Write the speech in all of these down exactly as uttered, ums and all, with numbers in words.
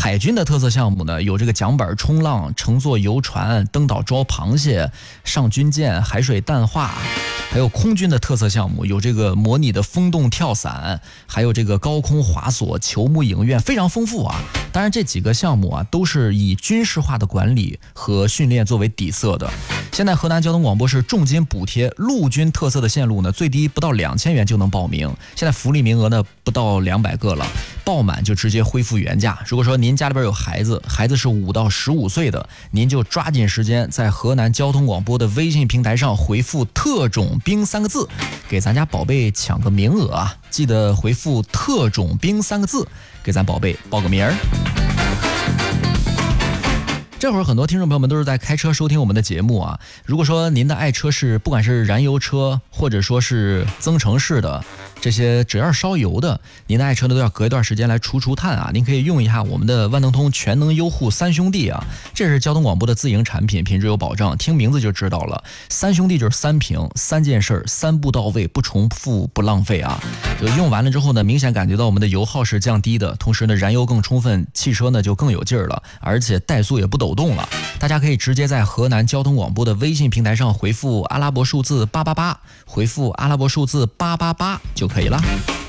海军的特色项目呢，有这个桨板冲浪、乘坐游船、登岛抓螃蟹、上军舰、海水淡化。还有空军的特色项目，有这个模拟的风洞跳伞，还有这个高空滑索、球幕影院，非常丰富啊。当然这几个项目啊，都是以军事化的管理和训练作为底色的。现在河南交通广播是重金补贴陆军特色的线路呢，最低不到两千元就能报名。现在福利名额呢不到两百个了，报满就直接恢复原价。如果说您家里边有孩子，孩子是五到十五岁的，您就抓紧时间在河南交通广播的微信平台上回复特种兵三个字，给咱家宝贝抢个名额啊！记得回复特种兵三个字，给咱宝贝报个名儿。这会儿很多听众朋友们都是在开车收听我们的节目啊。如果说您的爱车是不管是燃油车或者说是增程式的，这些只要烧油的，您的爱车呢都要隔一段时间来除除碳啊。您可以用一下我们的万能通全能优护三兄弟啊，这是交通广播的自营产品，品质有保障，听名字就知道了。三兄弟就是三瓶，三件事，三步到位，不重复不浪费啊。就用完了之后呢，明显感觉到我们的油耗是降低的，同时呢燃油更充分，汽车呢就更有劲儿了，而且怠速也不抖动了。大家可以直接在河南交通广播的微信平台上回复阿拉伯数字八八八，回复阿拉伯数字八八八就可以了。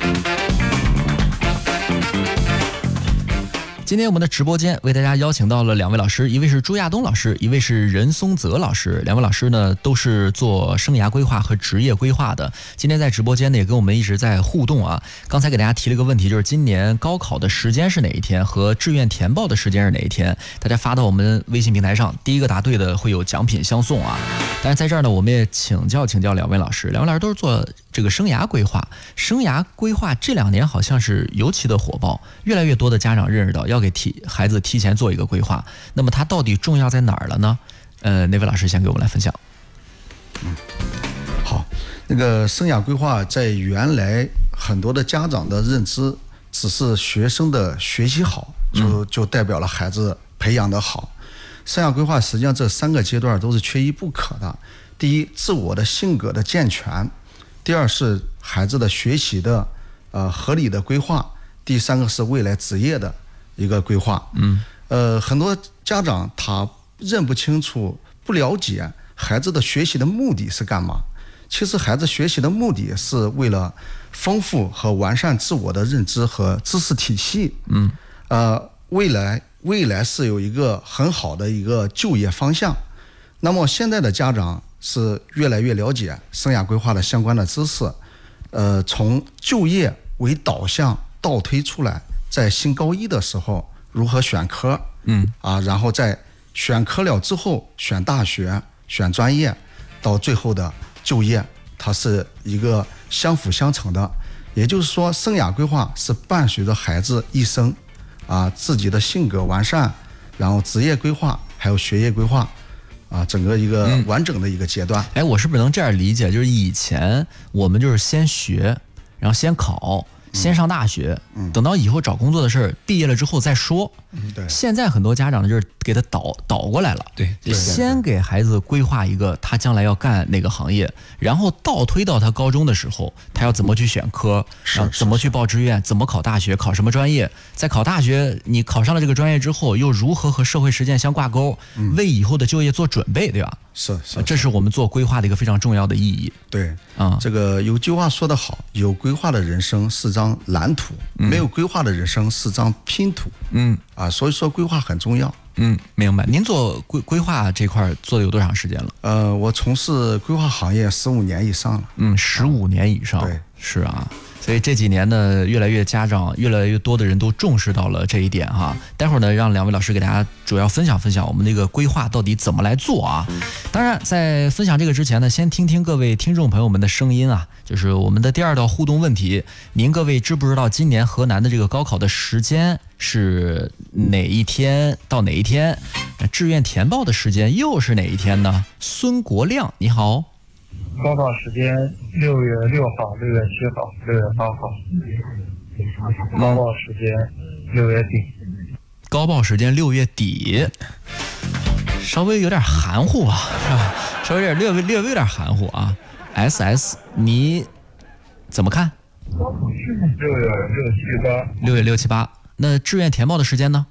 今天我们的直播间为大家邀请到了两位老师，一位是朱亚东老师，一位是任松泽老师。两位老师呢都是做生涯规划和职业规划的。今天在直播间呢也跟我们一直在互动啊。刚才给大家提了个问题，就是今年高考的时间是哪一天和志愿填报的时间是哪一天？大家发到我们微信平台上，第一个答对的会有奖品相送啊。但是在这儿呢，我们也请教请教两位老师，两位老师都是做这个生涯规划。生涯规划这两年好像是尤其的火爆，越来越多的家长认识到要给提孩子提前做一个规划，那么它到底重要在哪儿了呢？呃，哪位老师先给我们来分享？ 嗯，好，那个生涯规划在原来很多的家长的认知，只是学生的学习好，就就代表了孩子培养的好。生涯规划实际上这三个阶段都是缺一不可的。第一，自我的性格的健全；第二是孩子的学习的呃合理的规划；第三个是未来职业的一个规划。嗯，呃，很多家长他认不清楚、不了解孩子的学习的目的是干嘛。其实孩子学习的目的是为了丰富和完善自我的认知和知识体系。嗯，呃，未来未来是有一个很好的一个就业方向。那么现在的家长是越来越了解生涯规划的相关的知识，呃，从就业为导向倒推出来，在新高一的时候如何选科，嗯啊，然后在选科了之后选大学、选专业，到最后的就业，它是一个相辅相成的。也就是说，生涯规划是伴随着孩子一生啊自己的性格完善，然后职业规划还有学业规划。啊，整个一个完整的一个阶段。 哎、嗯，我是不是能这样理解？就是以前我们就是先学，然后先考，先上大学，嗯、等到以后找工作的事儿，毕业了之后再说。嗯，对。现在很多家长就是给他倒倒过来了， 对， 就先给孩子规划一个他将来要干哪个行业，然后倒推到他高中的时候，他要怎么去选科， 是怎么去报志愿，怎么考大学，考什么专业，在考大学你考上了这个专业之后，又如何和社会实践相挂钩，嗯、为以后的就业做准备，对吧？ 是 是, 是， 这是我们做规划的一个非常重要的意义。 对啊、嗯，这个有句话说得好，有规划的人生是张蓝图，嗯、没有规划的人生是张拼图。嗯啊，所以说规划很重要。 嗯，明白。您做规规划这块做了有多长时间了？ 呃，我从事规划行业十五年以上了。 嗯，十五年以上。 对， 是啊。所以这几年呢，越来越家长，越来越多的人都重视到了这一点哈。待会儿呢，让两位老师给大家主要分享分享我们那个规划到底怎么来做啊。当然，在分享这个之前呢，先听听各位听众朋友们的声音啊，就是我们的第二道互动问题。您各位知不知道今年河南的这个高考的时间是哪一天到哪一天？志愿填报的时间又是哪一天呢？孙国亮，你好。 高考时间六月六号、六月七号、六月八号。高报时间六月底。 高报时间六月底，稍微有点含糊啊，是吧？稍微有点略微略微有点含糊啊。S S， 你怎么看？ 六月六七八。 六月六七八。那志愿填报的时间呢？